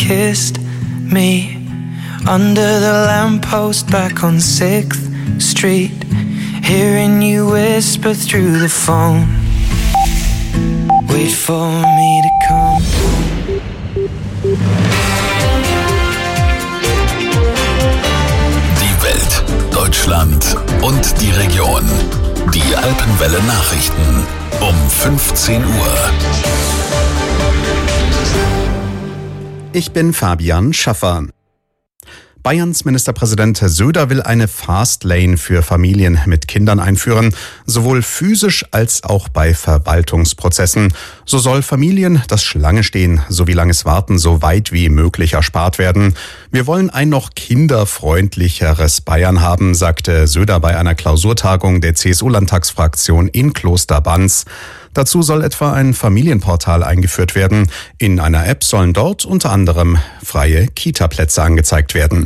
kissed me under the lamppost back on 6th Street, hearing you whisper through the phone. Wait for me to come. Die Welt, Deutschland und die Region. Die Alpenwelle Nachrichten um 15 Uhr. Ich bin Fabian Schaffer. Bayerns Ministerpräsident Söder will eine Fastlane für Familien mit Kindern einführen, sowohl physisch als auch bei Verwaltungsprozessen. So soll Familien das Schlangestehen sowie langes Warten so weit wie möglich erspart werden. Wir wollen ein noch kinderfreundlicheres Bayern haben, sagte Söder bei einer Klausurtagung der CSU-Landtagsfraktion in Klosterbanz. Dazu soll etwa ein Familienportal eingeführt werden. In einer App sollen dort unter anderem freie Kita-Plätze angezeigt werden.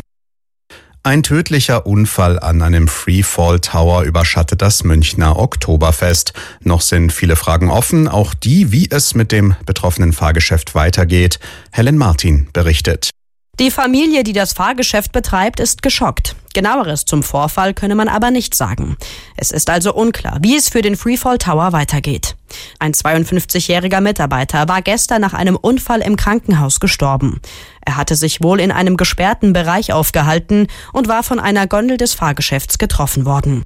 Ein tödlicher Unfall an einem Freefall Tower überschattet das Münchner Oktoberfest. Noch sind viele Fragen offen, auch die, wie es mit dem betroffenen Fahrgeschäft weitergeht. Helen Martin berichtet. Die Familie, die das Fahrgeschäft betreibt, ist geschockt. Genaueres zum Vorfall könne man aber nicht sagen. Es ist also unklar, wie es für den Freefall Tower weitergeht. Ein 52-jähriger Mitarbeiter war gestern nach einem Unfall im Krankenhaus gestorben. Er hatte sich wohl in einem gesperrten Bereich aufgehalten und war von einer Gondel des Fahrgeschäfts getroffen worden.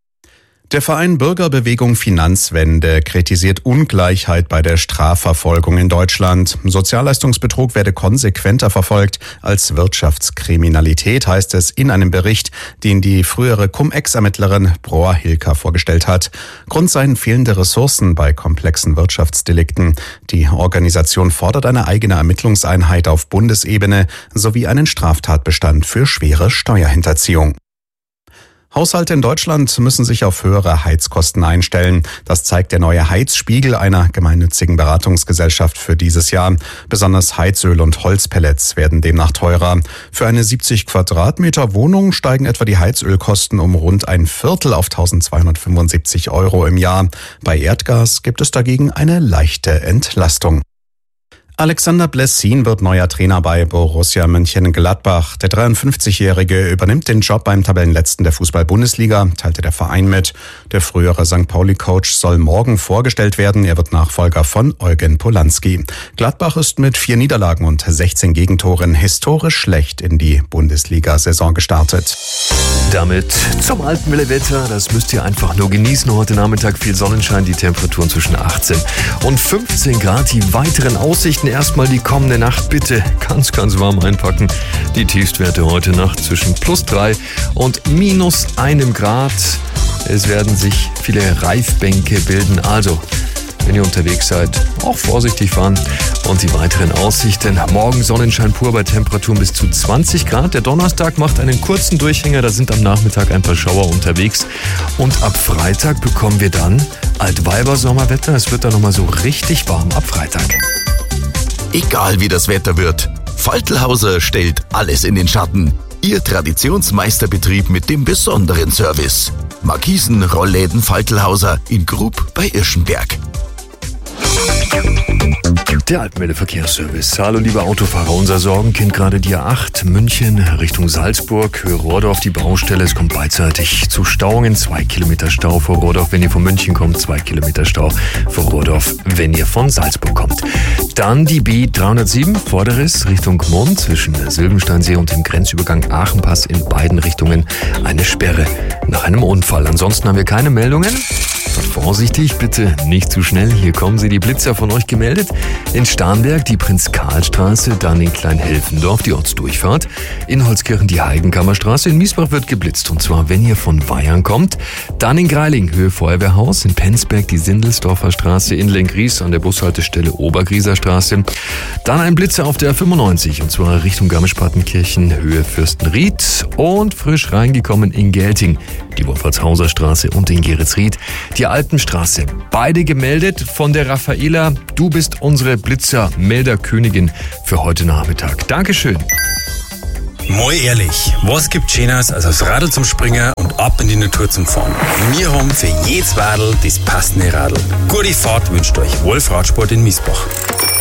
Der Verein Bürgerbewegung Finanzwende kritisiert Ungleichheit bei der Strafverfolgung in Deutschland. Sozialleistungsbetrug werde konsequenter verfolgt als Wirtschaftskriminalität, heißt es in einem Bericht, den die frühere Cum-Ex-Ermittlerin Broa Hilker vorgestellt hat. Grund seien fehlende Ressourcen bei komplexen Wirtschaftsdelikten. Die Organisation fordert eine eigene Ermittlungseinheit auf Bundesebene sowie einen Straftatbestand für schwere Steuerhinterziehung. Haushalte in Deutschland müssen sich auf höhere Heizkosten einstellen. Das zeigt der neue Heizspiegel einer gemeinnützigen Beratungsgesellschaft für dieses Jahr. Besonders Heizöl und Holzpellets werden demnach teurer. Für eine 70 Quadratmeter Wohnung steigen etwa die Heizölkosten um rund ein Viertel auf 1.275 € im Jahr. Bei Erdgas gibt es dagegen eine leichte Entlastung. Alexander Blessin wird neuer Trainer bei Borussia Mönchengladbach. Der 53-Jährige übernimmt den Job beim Tabellenletzten der Fußball-Bundesliga, teilte der Verein mit. Der frühere St. Pauli-Coach soll morgen vorgestellt werden. Er wird Nachfolger von Eugen Polanski. Gladbach ist mit 4 Niederlagen und 16 Gegentoren historisch schlecht in die Bundesliga-Saison gestartet. Damit zum Alpenwelle-Wetter. Das müsst ihr einfach nur genießen. Heute Nachmittag viel Sonnenschein, die Temperaturen zwischen 18 und 15 Grad. Die weiteren Aussichten erstmal die kommende Nacht. Bitte ganz, ganz warm einpacken. Die Tiefstwerte heute Nacht zwischen +3 und -1 Grad. Es werden sich viele Reifbänke bilden. Also, wenn ihr unterwegs seid, auch vorsichtig fahren. Und die weiteren Aussichten. Morgen Sonnenschein pur bei Temperaturen bis zu 20 Grad. Der Donnerstag macht einen kurzen Durchhänger. Da sind am Nachmittag ein paar Schauer unterwegs. Und ab Freitag bekommen wir dann Altweiber-Sommerwetter. Es wird dann nochmal so richtig warm ab Freitag. Egal wie das Wetter wird, Faltlhauser stellt alles in den Schatten. Ihr Traditionsmeisterbetrieb mit dem besonderen Service. Markisen, Rollläden Faltlhauser in Grub bei Irschenberg. Der Alpenwelle Verkehrsservice. Hallo liebe Autofahrer, unser Sorgenkind gerade die A8 München Richtung Salzburg, Höhe Rohrdorf, die Baustelle. Es kommt beidseitig zu Stauungen, 2 Kilometer Stau vor Rohrdorf, wenn ihr von München kommt, 2 Kilometer Stau vor Rohrdorf, wenn ihr von Salzburg kommt. Dann die B307 Vorderriss Richtung Gmund zwischen Silbensteinsee und dem Grenzübergang Aachenpass in beiden Richtungen eine Sperre nach einem Unfall. Ansonsten haben wir keine Meldungen. Fahrt vorsichtig, bitte nicht zu schnell. Hier kommen sie, die Blitzer von euch gemeldet. In Starnberg die Prinz-Karl-Straße, dann in Kleinhelfendorf die Ortsdurchfahrt. In Holzkirchen die Heidenkammerstraße. In Miesbach wird geblitzt, und zwar wenn ihr von Weyern kommt. Dann in Greiling, Höhe Feuerwehrhaus. In Penzberg die Sindelsdorfer Straße. In Lenkries an der Bushaltestelle Obergrieser Straße. Dann ein Blitzer auf der 95, und zwar Richtung Garmisch-Partenkirchen, Höhe Fürstenried. Und frisch reingekommen in Gelting, die Wolfertshauser Straße und in Geretsried die Alpenstraße. Beide gemeldet von der Raffaela. Du bist unsere Blitzer-Melderkönigin für heute Nachmittag. Dankeschön. Mal ehrlich, was gibt Schöneres als aufs Radl zum Springen und ab in die Natur zum Fahren? Wir haben für jedes Radl das passende Radl. Gute Fahrt wünscht euch Wolf Radsport in Miesbach.